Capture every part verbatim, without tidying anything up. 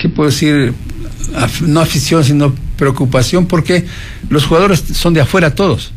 ¿qué puedo decir? Af, no afición, sino preocupación, porque los jugadores son de afuera todos.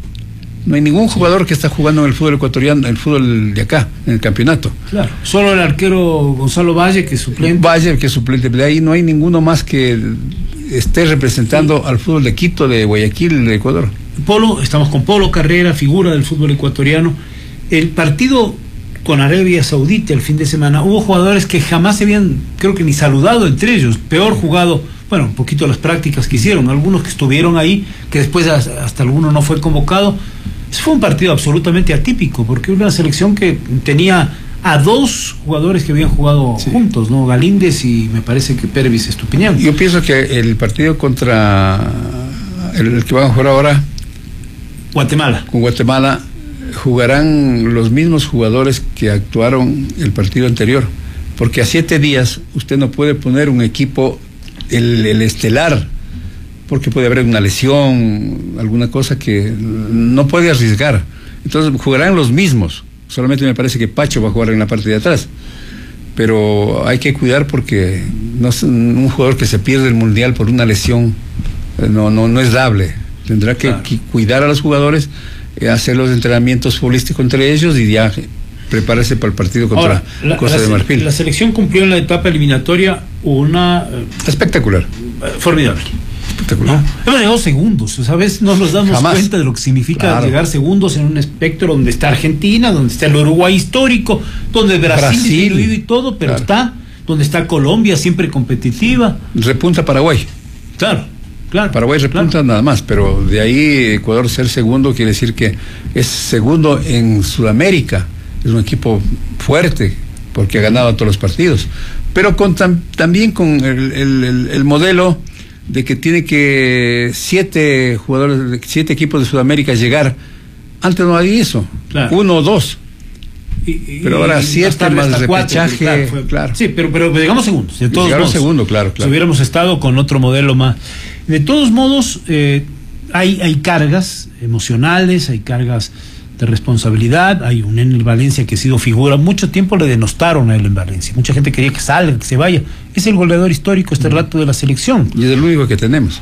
No hay ningún jugador que está jugando en el fútbol ecuatoriano, en el fútbol de acá, en el campeonato. Claro, solo el arquero Gonzalo Valle, que es suplente. Valle, que es suplente, de ahí no hay ninguno más que esté representando sí. al fútbol de Quito, de Guayaquil, de Ecuador. Polo, estamos con Polo Carrera, figura del fútbol ecuatoriano. El partido con Arabia Saudita el fin de semana, hubo jugadores que jamás se habían, creo que ni saludado entre ellos, peor jugado, bueno, un poquito las prácticas que hicieron, algunos que estuvieron ahí, que después hasta, hasta alguno no fue convocado. Fue un partido absolutamente atípico, porque una selección que tenía a dos jugadores que habían jugado sí. juntos, ¿no? Galíndez y me parece que Pervis Estupiñán. Yo pienso que el partido contra el, el que van a jugar ahora, Guatemala. Con Guatemala, jugarán los mismos jugadores que actuaron el partido anterior, porque a siete días usted no puede poner un equipo, el, el estelar, porque puede haber una lesión, alguna cosa que no puede arriesgar. Entonces jugarán los mismos, solamente me parece que Pacho va a jugar en la parte de atrás, pero hay que cuidar porque no es un jugador que se pierde el mundial por una lesión, no, no, no es dable. Tendrá que claro. cuidar a los jugadores, eh, hacer los entrenamientos futbolísticos entre ellos y ya prepararse para el partido contra Ahora, la, Costa la, de Marfil. La selección cumplió en la etapa eliminatoria una... Eh, espectacular. Formidable. Espectacular. No, hemos llegado segundos, a veces no nos damos Jamás. cuenta de lo que significa claro. llegar segundos en un espectro donde está Argentina, donde está el Uruguay histórico, donde Brasil, Brasil. y todo, pero claro. está donde está Colombia, siempre competitiva. Repunta Paraguay. Claro, claro. Paraguay repunta claro. nada más, pero de ahí Ecuador ser segundo quiere decir que es segundo en Sudamérica. Es un equipo fuerte porque ha ganado todos los partidos, pero con tam, también con el, el, el, el modelo de que tiene que siete jugadores, siete equipos de Sudamérica llegar. Antes no había eso, claro. uno o dos. Y, y, pero ahora siete más repechaje, claro, fue, claro. Sí, pero, pero llegamos segundos. De todos llegamos modos, segundo, claro, claro. Si hubiéramos estado con otro modelo más. De todos modos, eh, hay, hay cargas emocionales, hay cargas de responsabilidad. Hay un Enel Valencia que ha sido figura, mucho tiempo le denostaron a él en Valencia, mucha gente quería que salga, que se vaya. Es el goleador histórico este mm. rato de la selección y es el único que tenemos.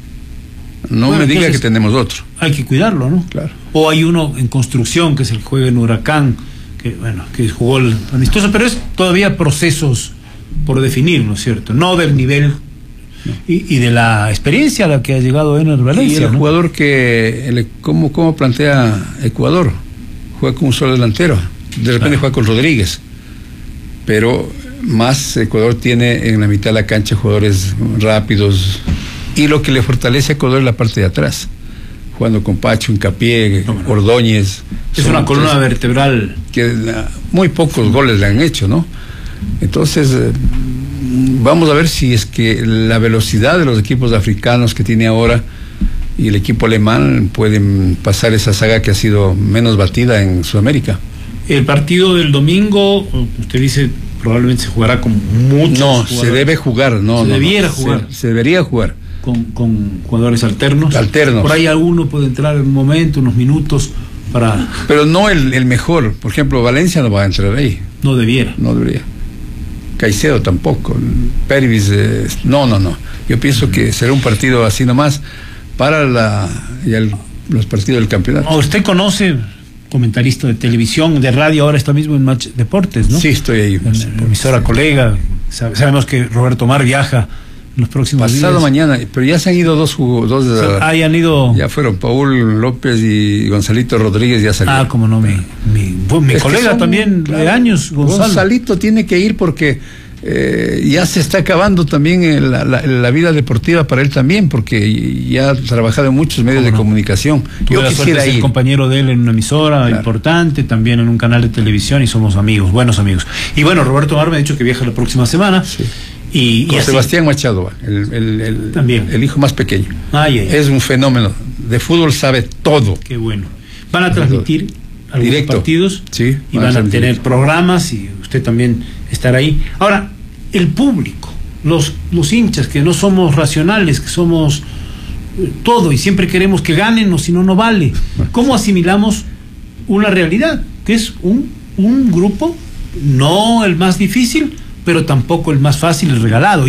No bueno, me diga que tenemos otro. Hay que cuidarlo, ¿no? Claro. O hay uno en construcción que es el que juega en Huracán, que bueno, que jugó el amistoso, pero es todavía procesos por definir, ¿no es cierto? No del nivel no. Y, y de la experiencia a la que ha llegado Enel Valencia. Y el ¿no? jugador que, el, ¿cómo, ¿cómo plantea Ecuador? Juega con un solo delantero, de repente claro. juega con Rodríguez, pero más Ecuador tiene en la mitad de la cancha jugadores rápidos, y lo que le fortalece a Ecuador es la parte de atrás, jugando con Pacho, Hincapié, no, no. Ordóñez. Es una columna tres, vertebral. Que muy pocos goles le han hecho, ¿no? Entonces, eh, vamos a ver si es que la velocidad de los equipos africanos que tiene ahora y el equipo alemán pueden pasar esa saga que ha sido menos batida en Sudamérica. El partido del domingo, usted dice, probablemente se jugará con muchos No, jugadores. se debe jugar, no. Se no, debiera no, jugar. Se, se debería jugar. Con, con jugadores alternos. Alternos. Por ahí alguno puede entrar en un momento, unos minutos, para... Pero no el, el mejor. Por ejemplo, Valencia no va a entrar ahí. No debiera. No debería. Caicedo tampoco. Pervis, eh, no, no, no. Yo pienso mm. que será un partido así nomás para la, ya el, los partidos del campeonato. Oh, usted conoce, comentarista de televisión, de radio, ahora está mismo en Match Deportes, ¿no? Sí, estoy ahí. En, en emisora sí. colega. Sabemos que Roberto Mar viaja en los próximos Pasado días. Pasado mañana, pero ya se han ido dos dos de la, ah, ya han ido. Ya fueron Paul López y Gonzalito Rodríguez, ya salieron. Ah, como no, mi, mi, mi colega son, también claro, de años, Gonzalo. Gonzalito tiene que ir porque eh, ya se está acabando también la, la, la vida deportiva para él también, porque ya ha trabajado en muchos medios de no? comunicación. Tuve Yo la quisiera ir. Ser compañero de él en una emisora claro. importante, también en un canal de televisión, y somos amigos, buenos amigos. Y bueno, Roberto Mar me ha dicho que viaja la próxima semana. Sí. Y, Con y Sebastián Machado, el, el, el, También. el hijo más pequeño. Ay, ay, es un fenómeno. De fútbol sabe todo. Qué bueno. Van a transmitir algunos Directo. partidos sí, y van a, a tener directo. programas y usted también estará ahí. Ahora, el público, los, los hinchas, que no somos racionales, que somos eh, todo y siempre queremos que ganen o si no, no vale. ¿Cómo asimilamos una realidad? Que es un, un grupo, no el más difícil, pero tampoco el más fácil, el regalado.